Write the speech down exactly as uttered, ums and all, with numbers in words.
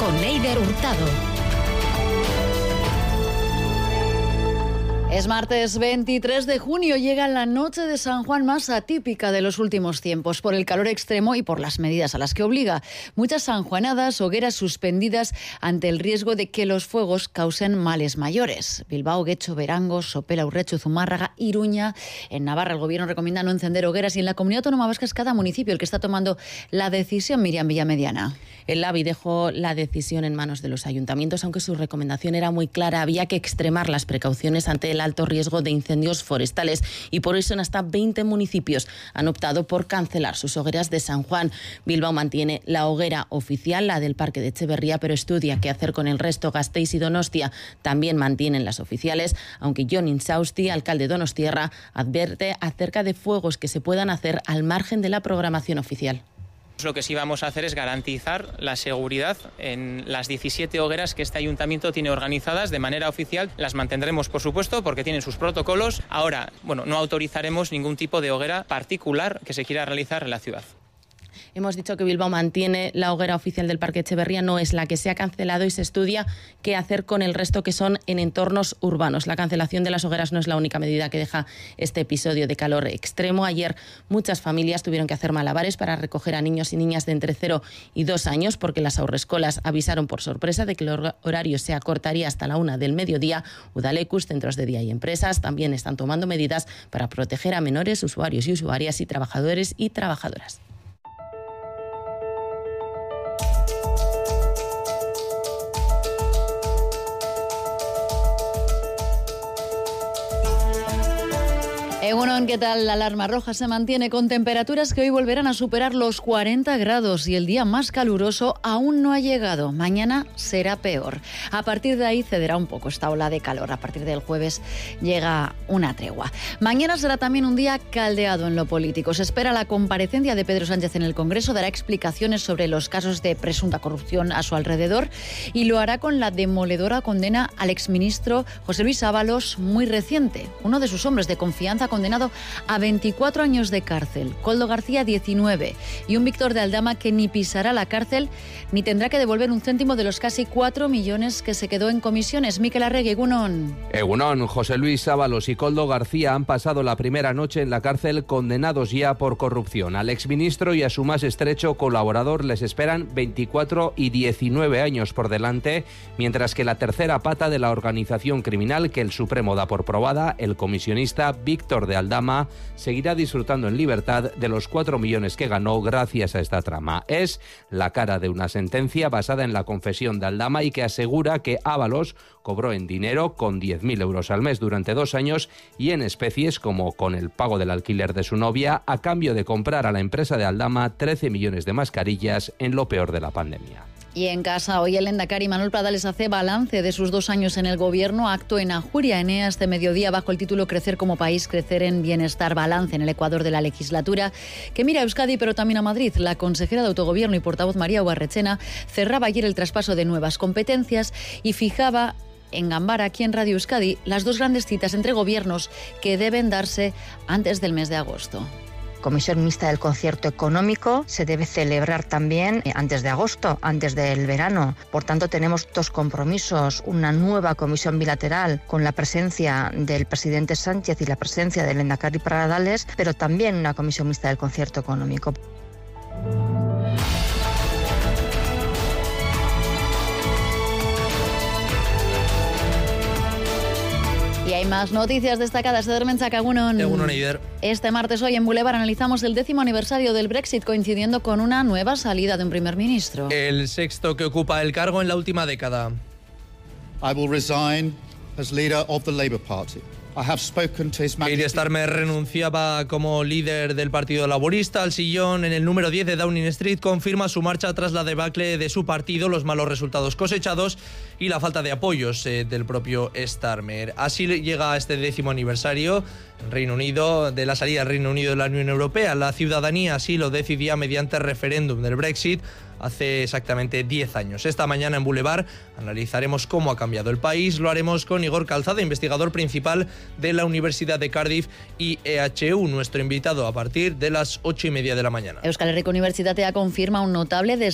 con Eider Hurtado. Es martes veintitrés de junio, llega la noche de San Juan más atípica de los últimos tiempos, por el calor extremo y por las medidas a las que obliga. Muchas sanjuanadas, hogueras suspendidas ante el riesgo de que los fuegos causen males mayores. Bilbao, Guecho, Berango, Sopela, Urrechu, Zumárraga, Iruña. En Navarra el gobierno recomienda no encender hogueras y en la comunidad autónoma vasca es cada municipio el que está tomando la decisión. Miriam Villamediana. El Labi dejó la decisión en manos de los ayuntamientos, aunque su recomendación era muy clara. Había que extremar las precauciones ante el alto riesgo de incendios forestales y por eso en hasta veinte municipios han optado por cancelar sus hogueras de San Juan. Bilbao mantiene la hoguera oficial, la del Parque de Etxeberria, pero estudia qué hacer con el resto. Gasteiz y Donostia también mantienen las oficiales, aunque Jon Insausti, alcalde donostiarra, advierte acerca de fuegos que se puedan hacer al margen de la programación oficial. Lo que sí vamos a hacer es garantizar la seguridad en las diecisiete hogueras que este ayuntamiento tiene organizadas de manera oficial. Las mantendremos, por supuesto, porque tienen sus protocolos. Ahora, bueno, no autorizaremos ningún tipo de hoguera particular que se quiera realizar en la ciudad. Hemos dicho que Bilbao mantiene la hoguera oficial del Parque Etxeberria, no es la que se ha cancelado y se estudia qué hacer con el resto que son en entornos urbanos. La cancelación de las hogueras no es la única medida que deja este episodio de calor extremo. Ayer muchas familias tuvieron que hacer malabares para recoger a niños y niñas de entre cero y dos años porque las haurreskolas avisaron por sorpresa de que el horario se acortaría hasta la una del mediodía. Udalekuz, centros de día y empresas también están tomando medidas para proteger a menores, usuarios y usuarias y trabajadores y trabajadoras. Egunon, ¿qué tal? La alarma roja se mantiene con temperaturas que hoy volverán a superar los cuarenta grados y el día más caluroso aún no ha llegado. Mañana será peor. A partir de ahí cederá un poco esta ola de calor. A partir del jueves llega una tregua. Mañana será también un día caldeado en lo político. Se espera la comparecencia de Pedro Sánchez en el Congreso. Dará explicaciones sobre los casos de presunta corrupción a su alrededor y lo hará con la demoledora condena al exministro José Luis Ábalos, muy reciente. Uno de sus hombres de confianza condenado a veinticuatro años de cárcel, Koldo García diecinueve, y un Víctor de Aldama que ni pisará la cárcel ni tendrá que devolver un céntimo de los casi cuatro millones que se quedó en comisiones. Mikel Arregui, Egunon. Egunon, José Luis Ábalos y Koldo García han pasado la primera noche en la cárcel condenados ya por corrupción. Al exministro y a su más estrecho colaborador les esperan veinticuatro y diecinueve años por delante, mientras que la tercera pata de la organización criminal que el Supremo da por probada, el comisionista Víctor de Aldama, seguirá disfrutando en libertad de los cuatro millones que ganó gracias a esta trama. Es la cara de una sentencia basada en la confesión de Aldama y que asegura que Ábalos cobró en dinero con diez mil euros al mes durante dos años y en especies como con el pago del alquiler de su novia a cambio de comprar a la empresa de Aldama trece millones de mascarillas en lo peor de la pandemia. Y en casa, hoy el lehendakari Manuel Pradales hace balance de sus dos años en el gobierno, acto en Ajuria, Enea, este mediodía, bajo el título Crecer como país, crecer en bienestar, balance en el Ecuador de la legislatura, que mira a Euskadi pero también a Madrid. La consejera de Autogobierno y portavoz María Ubarrechena cerraba ayer el traspaso de nuevas competencias y fijaba en Gambara, aquí en Radio Euskadi, las dos grandes citas entre gobiernos que deben darse antes del mes de agosto. Comisión Mixta del Concierto Económico se debe celebrar también antes de agosto, antes del verano. Por tanto, tenemos dos compromisos, una nueva comisión bilateral con la presencia del presidente Sánchez y la presencia del lehendakari Pradales, pero también una comisión mixta del Concierto Económico. Y hay más noticias destacadas de Dermentzak, Egunon. Egunon, Eider. Este martes hoy en Boulevard analizamos el décimo aniversario del Brexit, coincidiendo con una nueva salida de un primer ministro. El sexto que ocupa el cargo en la última década. I will resign as leader of the Labour Party. Keir Starmer renunciaba como líder del Partido Laborista al sillón en el número diez de Downing Street. Confirma su marcha tras la debacle de su partido, los malos resultados cosechados y la falta de apoyos eh, del propio Starmer. Así llega a este décimo aniversario en Reino Unido de la salida del Reino Unido de la Unión Europea. La ciudadanía así lo decidía mediante referéndum del Brexit hace exactamente diez años. Esta mañana en Boulevard analizaremos cómo ha cambiado el país. Lo haremos con Igor Calzada, investigador principal de la Universidad de Cardiff y E H U, nuestro invitado a partir de las ocho y media de la mañana. Euskal Herriko Unibertsitatea confirma un notable